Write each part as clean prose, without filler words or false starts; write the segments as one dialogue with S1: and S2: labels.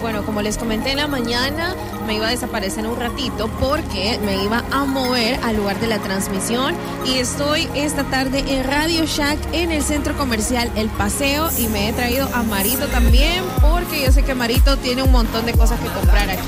S1: Bueno, como les comenté en la mañana, me iba a desaparecer un ratito porque me iba a mover al lugar de la transmisión y estoy esta tarde en Radio Shack en el centro comercial El Paseo y me he traído a Marito también porque yo sé que Marito tiene un montón de cosas que comprar aquí.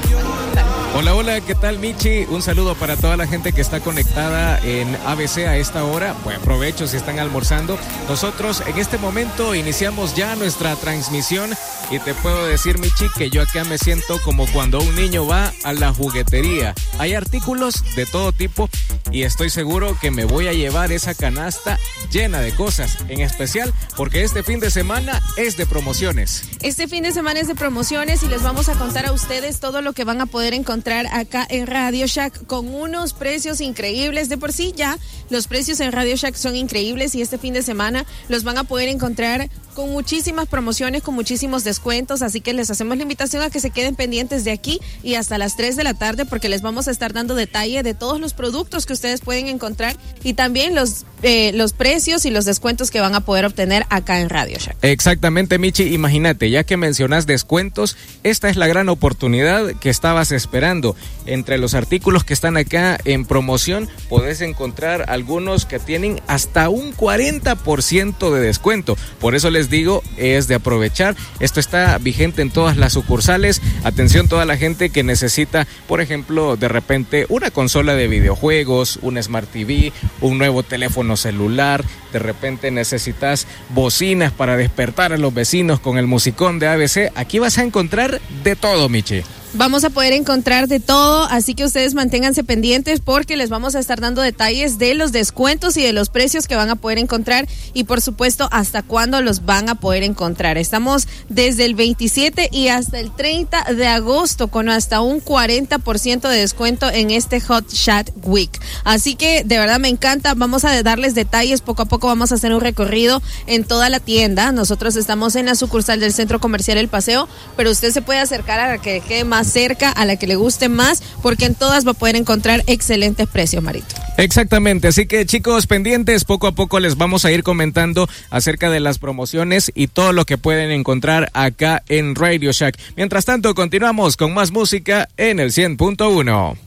S2: Hola, ¿qué tal, Michi? Un saludo para toda la gente que está conectada en ABC a esta hora. Buen provecho si están almorzando. Nosotros en este momento iniciamos ya nuestra transmisión y te puedo decir, Michi, que yo acá me siento como cuando un niño va a la juguetería. Hay artículos de todo tipo y estoy seguro que me voy a llevar esa canasta llena de cosas, en especial porque este fin de semana es de promociones.
S1: Este fin de semana es de promociones y les vamos a contar a ustedes todo lo que van a poder encontrar acá en Radio Shack con unos precios increíbles. De por sí ya los precios en Radio Shack son increíbles y este fin de semana los van a poder encontrar con muchísimas promociones, con muchísimos descuentos, así que les hacemos la invitación a que se queden pendientes de aquí y hasta las 3 de la tarde porque les vamos a estar dando detalle de todos los productos que ustedes pueden encontrar y también los precios y los descuentos que van a poder obtener acá en Radio Shack.
S2: Exactamente, Michi, imagínate, ya que mencionas descuentos, esta es la gran oportunidad que estabas esperando. Entre los artículos que están acá en promoción, podés encontrar algunos que tienen hasta un 40% de descuento. Por eso les digo, es de aprovechar. Esto está vigente en todas las sucursales. Atención toda la gente que necesita, por ejemplo, de repente una consola de videojuegos, un Smart TV, un nuevo teléfono celular, de repente necesitas bocinas para despertar a los vecinos con el musicón de ABC. Aquí vas a encontrar de todo, Michi.
S1: Vamos a poder encontrar de todo, así que ustedes manténganse pendientes porque les vamos a estar dando detalles de los descuentos y de los precios que van a poder encontrar y por supuesto hasta cuándo los van a poder encontrar. Estamos desde el 27 y hasta el 30 de agosto con hasta un 40% de descuento en este Hot Chat Week. Así que de verdad me encanta, vamos a darles detalles, poco a poco vamos a hacer un recorrido en toda la tienda. Nosotros estamos en la sucursal del Centro Comercial El Paseo, pero usted se puede acercar a la que quede más cerca, a la que le guste más, porque en todas va a poder encontrar excelentes precios, Marito.
S2: Exactamente, así que chicos, pendientes, poco a poco les vamos a ir comentando acerca de las promociones y todo lo que pueden encontrar acá en Radio Shack. Mientras tanto, continuamos con más música en el 100.1.